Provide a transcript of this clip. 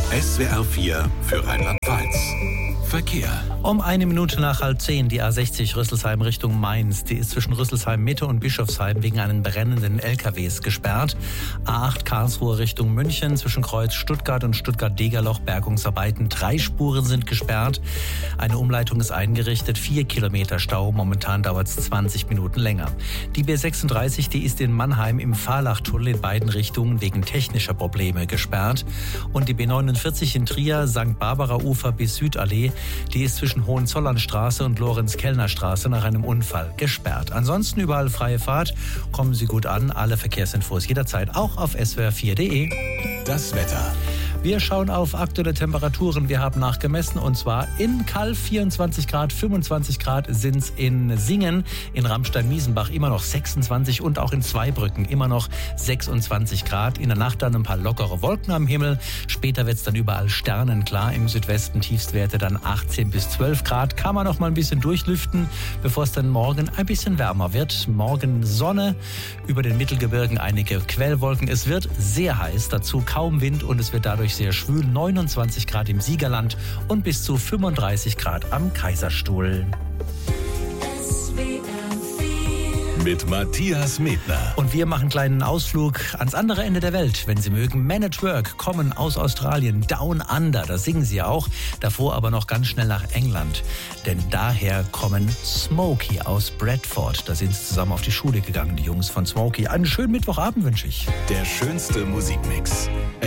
SWR 4 für Rheinland-Pfalz. Verkehr. Um 1 Minute nach 9:30 die A60 Rüsselsheim Richtung Mainz. Die ist zwischen Rüsselsheim Mitte und Bischofsheim wegen einen brennenden LKWs gesperrt. A8 Karlsruhe Richtung München zwischen Kreuz Stuttgart und Stuttgart-Degerloch Bergungsarbeiten. 3 Spuren sind gesperrt. Eine Umleitung ist eingerichtet. 4 Kilometer Stau. Momentan dauert es 20 Minuten länger. Die B36, die ist in Mannheim im Fahrlachtunnel in beiden Richtungen wegen technischer Probleme gesperrt. Und die B49 in Trier, St. Barbara-Ufer bis Südallee, die ist zwischen Hohenzollernstraße und Lorenz-Kellner-Straße nach einem Unfall gesperrt. Ansonsten überall freie Fahrt. Kommen Sie gut an. Alle Verkehrsinfos jederzeit auch auf swr4.de. Das Wetter. Wir schauen auf aktuelle Temperaturen. Wir haben nachgemessen und zwar in Calw 24 Grad, 25 Grad sind es in Singen, in Ramstein-Miesenbach immer noch 26 und auch in Zweibrücken immer noch 26 Grad. In der Nacht dann ein paar lockere Wolken am Himmel. Später wird es dann überall sternenklar. Im Südwesten Tiefstwerte dann 18 bis 12 Grad. Kann man noch mal ein bisschen durchlüften, bevor es dann morgen ein bisschen wärmer wird. Morgen Sonne, über den Mittelgebirgen einige Quellwolken. Es wird sehr heiß, dazu kaum Wind und es wird dadurch sehr schwül, 29 Grad im Siegerland und bis zu 35 Grad am Kaiserstuhl. Mit Matthias Medner. Und wir machen einen kleinen Ausflug ans andere Ende der Welt, wenn Sie mögen. Men at Work kommen aus Australien, Down Under, das singen sie auch. Davor aber noch ganz schnell nach England. Denn daher kommen Smokey aus Bradford. Da sind sie zusammen auf die Schule gegangen, die Jungs von Smokey. Einen schönen Mittwochabend wünsche ich. Der schönste Musikmix.